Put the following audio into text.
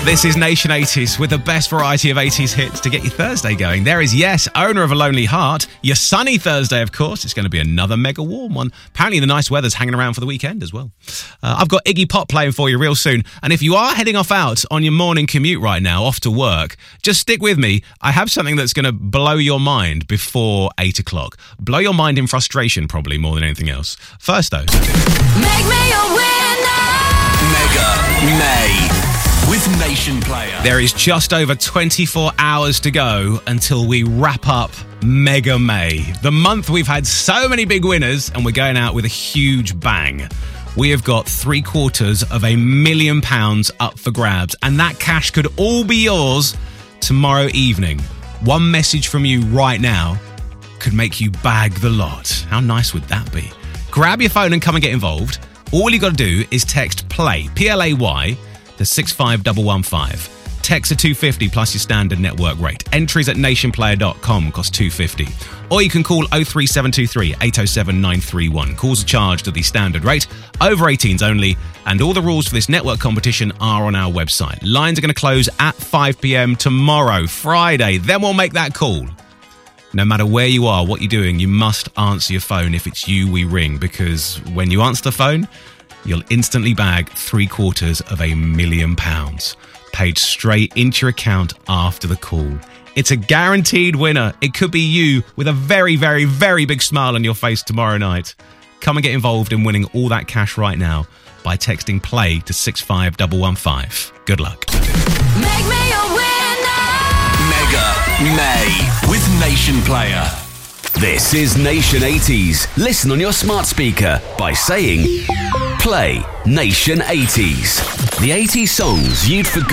This is Nation 80s with the best variety of 80s hits to get your Thursday going. There is Yes, owner of A Lonely Heart. Your sunny Thursday, of course. It's going to be another mega warm one. Apparently the nice weather's hanging around for the weekend as well. I've got Iggy Pop playing for you real soon. And if you are heading off out on your morning commute right now, off to work, just stick with me. I have something that's going to blow your mind before 8 o'clock. Blow your mind in frustration, probably, more than anything else. First, though. Make me a winner! Mega May with Nation Player. There is just over 24 hours to go until we wrap up Mega May. The month we've had so many big winners and we're going out with a huge bang. We have got £750,000 up for grabs, and that cash could all be yours tomorrow evening. One message from you right now could make you bag the lot. How nice would that be? Grab your phone and come and get involved. All you got to do is text PLAY, P-L-A-Y, to 65115. Text to 250 plus your standard network rate. Entries at nationplayer.com cost $2.50. Or you can call 03723 807 931. Calls are charged at the standard rate. Over 18s only. And all the rules for this network competition are on our website. Lines are going to close at 5 p.m. tomorrow, Friday. Then we'll make that call. No matter where you are, what you're doing, you must answer your phone if it's you we ring, because when you answer the phone, you'll instantly bag £750,000 paid straight into your account after the call. It's a guaranteed winner. It could be you with a very, very, very big smile on your face tomorrow night. Come and get involved in winning all that cash right now by texting PLAY to 65115. Good luck. Make me a winner! Mega May with Nation Player. This is Nation 80s. Listen on your smart speaker by saying Play Nation 80s. The 80s songs you'd forgotten.